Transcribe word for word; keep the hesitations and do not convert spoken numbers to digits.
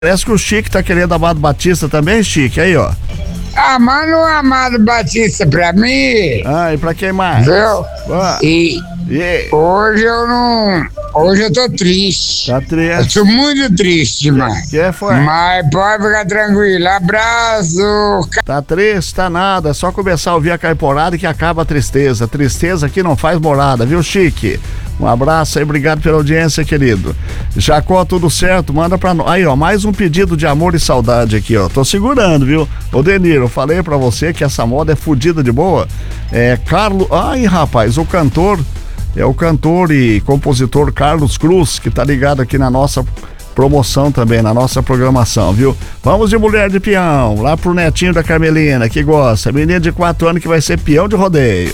Parece que o Chique tá querendo Amado Batista também, Chique, aí, ó. Ah, manda um Amado Batista pra mim. Ah, e pra quem mais? Viu? Ah, E e... hoje eu não... Hoje eu tô triste. Tá Eu triste. tô muito triste, mano. Que foi? Mas pode ficar tranquilo. Abraço. Tá triste, tá nada. É só começar a ouvir a Caiporada que acaba a tristeza. Tristeza aqui não faz morada, viu, Chique? Um abraço aí, obrigado pela audiência, querido. Jacó, tudo certo? Manda pra nós. Aí, ó, mais um pedido de amor e saudade aqui, ó. Tô segurando, viu? Ô, Deniro, eu falei pra você que essa moda é fodida de boa. É, Carlos... Ai, rapaz, o cantor... É o cantor e compositor Carlos Cruz, que tá ligado aqui na nossa promoção também, na nossa programação, viu? Vamos de Mulher de Peão, lá pro netinho da Carmelina, que gosta. Menina de quatro anos que vai ser peão de rodeio.